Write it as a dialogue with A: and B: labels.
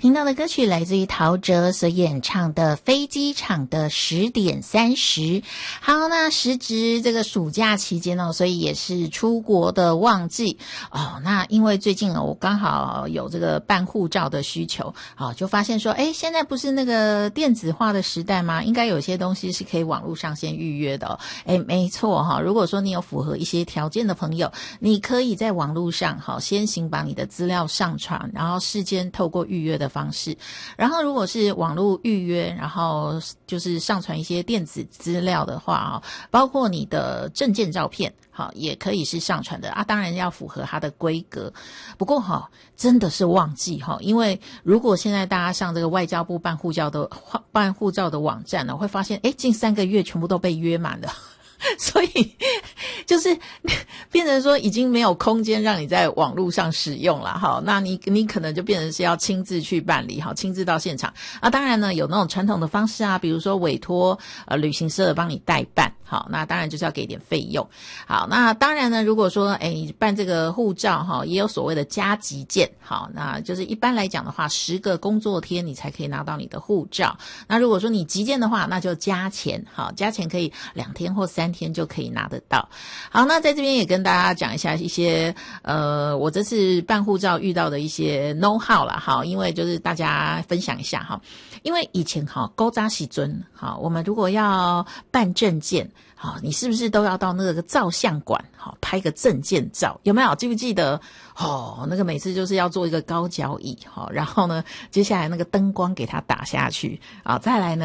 A: 听到的歌曲来自于陶喆所演唱的《飞机场的10点30》。好，那时值这个暑假期间哦，所以也是出国的旺季哦。那因为最近我刚好有这个办护照的需求，就发现说，现在不是那个电子化的时代吗？应该有些东西是可以网络上先预约的哦。没错哈，如果说你有符合一些条件的朋友，你可以在网络上先行把你的资料上传，然后事先透过预约的方式，然后如果是网络预约，然后就是上传一些电子资料的话包括你的证件照片也可以是上传的当然要符合它的规格。不过真的是忘记因为如果现在大家上这个外交部办护照的网站呢，会发现近3个月全部都被约满了。所以就是变成说已经没有空间让你在网络上使用了那你可能就变成是要亲自去办理亲自到现场当然呢有那种传统的方式比如说委托旅行社帮你代办那当然就是要给点费用。好，那当然呢如果说办这个护照也有所谓的加急件那就是一般来讲的话10个工作天你才可以拿到你的护照。那如果说你急件的话那就加钱加钱可以2天或3天就可以拿得到。好，那在这边也跟大家讲一下一些我这次办护照遇到的一些 know how 啦因为就是大家分享一下因为以前古早时阵我们如果要办证件你是不是都要到那个照相馆拍个证件照？有没有记不记得那个每次就是要做一个高脚椅然后呢接下来那个灯光给它打下去再来呢